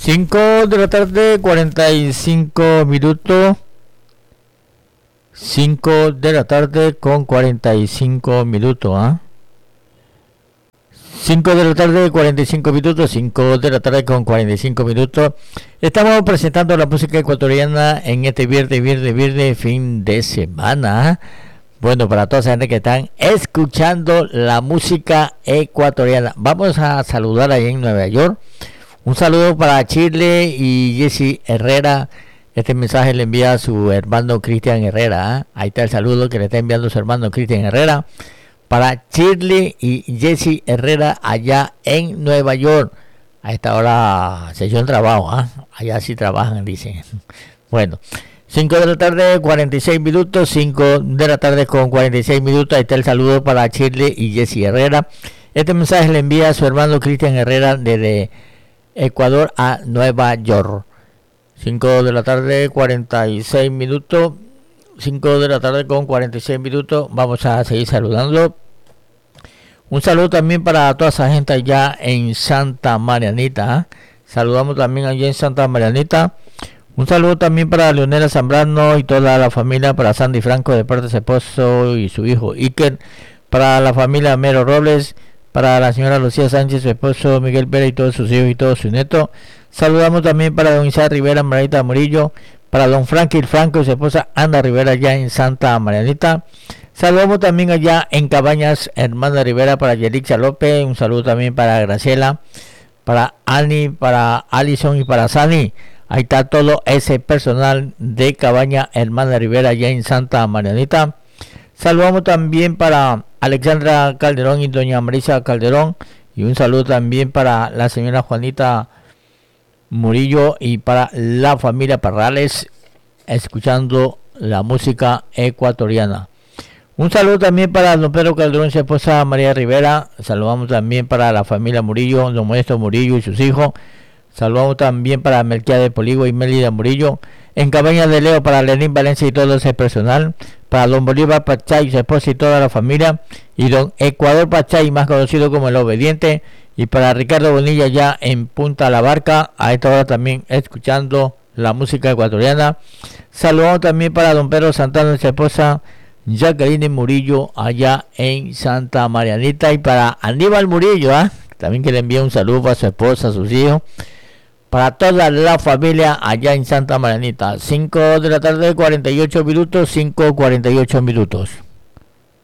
5 de la tarde, 45 minutos. 5 de la tarde con 45 minutos, ¿ah? 5 de la tarde, 45 minutos, 5 de la tarde con 45 minutos. Estamos presentando la música ecuatoriana en este viernes, fin de semana. Bueno, para toda esa gente que están escuchando la música ecuatoriana. Vamos a saludar allá en Nueva York. Un saludo para Chile y Jesse Herrera. Este mensaje le envía a su hermano Cristian Herrera, ¿eh? Ahí está el saludo que le está enviando su hermano Cristian Herrera. Para Shirley y Jesse Herrera allá en Nueva York. A esta hora sesión de trabajo, ¿eh? Allá sí trabajan, dicen. Bueno, 5 de la tarde, 46 minutos. 5 de la tarde con 46 minutos. Ahí está el saludo para Shirley y Jesse Herrera. Este mensaje le envía a su hermano Cristian Herrera desde Ecuador a Nueva York. 5 de la tarde, 46 minutos. 5 de la tarde con 46 minutos. Vamos a seguir saludando. Un saludo también para toda esa gente allá en Santa Marianita, ¿eh? Saludamos también allá en Santa Marianita. Un saludo también para Leonela Zambrano y toda la familia. Para Sandy Franco de parte de su esposo y su hijo Iker. Para la familia Mero Robles. Para la señora Lucía Sánchez, su esposo Miguel Pérez y todos sus hijos y todos sus nietos. Saludamos también para don Isaac Rivera, Margarita Murillo. Para don Franklin Franco y su esposa Ana Rivera allá en Santa Marianita. Saludamos también allá en Cabañas, hermana Rivera, para Yelixa López. Un saludo también para Graciela, para Ani, para Alison y para Sani. Ahí está todo ese personal de Cabaña, hermana Rivera, allá en Santa Marianita. Saludamos también para Alexandra Calderón y doña Marisa Calderón. Y un saludo también para la señora Juanita Murillo y para la familia Parrales, escuchando la música ecuatoriana. Un saludo también para don Pedro Calderón y su esposa María Rivera. Saludamos también para la familia Murillo, don Modesto Murillo y sus hijos. Saludamos también para Melquiades Poligo y Mélida Murillo. En Cabañas de Leo para Lenín Valencia y todo ese personal. Para don Bolívar Pachay y su esposa y toda la familia. Y don Ecuador Pachay, más conocido como el Obediente. Y para Ricardo Bonilla ya en Punta La Barca. A esta hora también escuchando la música ecuatoriana. Saludamos también para don Pedro Santana y su esposa Jacqueline Murillo allá en Santa Marianita. Y para Aníbal Murillo, también que le envía un saludo a su esposa, a sus hijos, para toda la familia allá en Santa Marianita. 5 de la tarde, 48 minutos. 5:48 minutos.